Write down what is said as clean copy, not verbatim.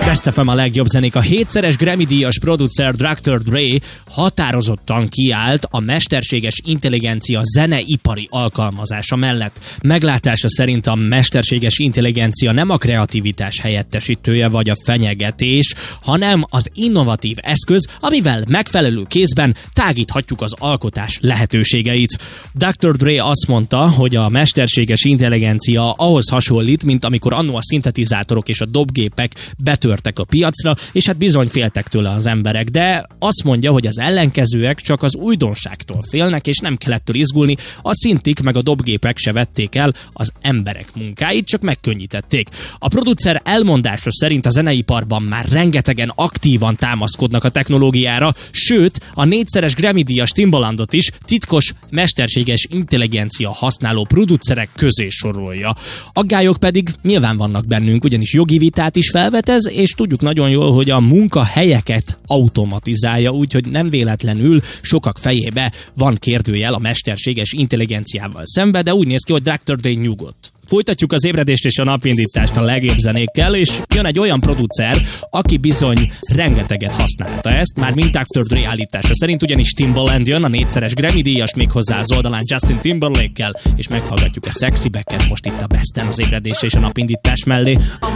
Best FM a legjobb zenék. A 7-szeres Grammy-díjas producer Dr. Dre határozottan kiállt a mesterséges intelligencia zeneipari alkalmazása mellett. Meglátása szerint a mesterséges intelligencia nem a kreativitás helyettesítője vagy a fenyegetés, hanem az innovatív eszköz, amivel megfelelő kézben tágíthatjuk az alkotás lehetőségeit. Dr. Dre azt mondta, hogy a mesterséges intelligencia ahhoz hasonlít, mint amikor annó a szintetizátorok és a dobgépek betörtek a piacra, és hát bizony féltek tőle az emberek, de azt mondja, hogy az ellenkezőek csak az újdonságtól félnek, és nem kell ettől izgulni, a szintik meg a dobgépek se vették el az emberek munkáit, csak megkönnyítették. A producer elmondása szerint a zeneiparban már rengetegen aktívan támaszkodnak a technológiára, sőt, a 4-szeres Grammy-díjas Timbalandot is titkos mesterséges intelligencia használó producerek közé sorolja. Aggályok pedig nyilván vannak bennünk, ugyanis jogi vitát is felvet ez, és tudjuk nagyon jól, hogy a munkahelyeket automatizálja, úgyhogy nem véletlenül sokak fejébe van kérdőjel a mesterséges intelligenciával szemben, de úgy néz ki, hogy Dr. Dre nyugodt. Folytatjuk az ébredést és a napindítást a legjobb zenékkel, és jön egy olyan producer, aki bizony rengeteget használta ezt, már mint Dr. Dre állítása szerint, ugyanis Timbaland jön, a 4-szeres Grammy-díjas, méghozzá az oldalán Justin Timberlake-kel, és meghallgatjuk a Sexy Back-et most itt a Best-en az ébredés és a napindítás mellé.